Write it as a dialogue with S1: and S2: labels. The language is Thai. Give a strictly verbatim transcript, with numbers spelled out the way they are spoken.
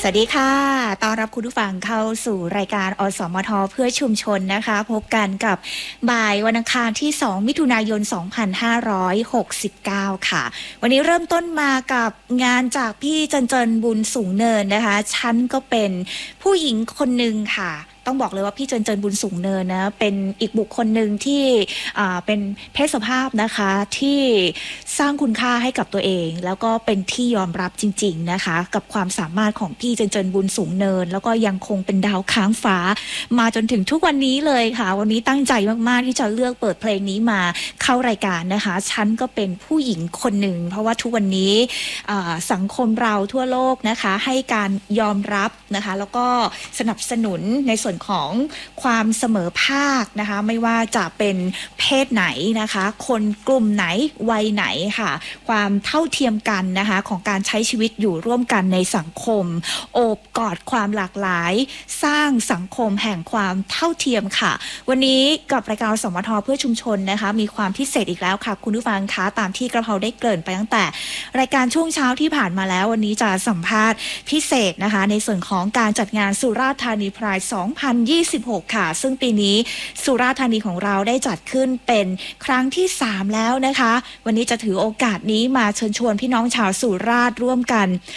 S1: วัสดีค่ะต้อนรับคุณผู้ฟังเข้าสู่รายการอสมทเพื่อชุมชนนะคะพบกันกับบ่ายวันอังคารที่สองมิถุนายนสองพันห้าร้อยหกสิบเก้าค่ะวันนี้เริ่มต้นมากับงานจากพี่จันเจินบุญสูงเนินนะคะฉันก็เป็นผู้หญิงคนหนึ่งค่ะต้องบอกเลยว่าพี่เจินเจินบุญสูงเนินนะเป็นอีกบุคคลหนึ่งที่เป็นเพศสภาพนะคะที่สร้างคุณค่าให้กับตัวเองแล้วก็เป็นที่ยอมรับจริงๆนะคะกับความสามารถของพี่เจินเจินบุญสูงเนินแล้วก็ยังคงเป็นดาวค้างฟ้ามาจนถึงทุกวันนี้เลยค่ะวันนี้ตั้งใจมากๆที่จะเลือกเปิดเพลงนี้มาเข้ารายการนะคะฉันก็เป็นผู้หญิงคนหนึ่งเพราะว่าทุกวันนี้สังคมเราทั่วโลกนะคะให้การยอมรับนะคะแล้วก็สนับสนุนในส่วนของความเสมอภาคนะคะไม่ว่าจะเป็นเพศไหนนะคะคนกลุ่มไหนวัยไหนค่ะความเท่าเทียมกันนะคะของการใช้ชีวิตอยู่ร่วมกันในสังคมโอบกอดความหลากหลายสร้างสังคมแห่งความเท่าเทียมค่ะวันนี้กับรายการสมทเพื่อชุมชนนะคะมีความพิเศษอีกแล้วค่ะคุณผู้ฟังคะตามที่กระเพราได้เกริ่นไปตั้งแต่รายการช่วงเช้าที่ผ่านมาแล้ววันนี้จะสัมภาษณ์พิเศษนะคะในส่วนของการจัดงานสุราษฎร์ธานีไพร์สองพันยี่สิบหกค่ะซึ่งปีนี้สุราษฎร์ธานีของเราได้จัดขึ้นเป็นครั้งที่สามแล้วนะคะวันนี้จะถือโอกาสนี้มาเชิญชวนพี่น้องชาวสุราษฎร์ร่วมกัน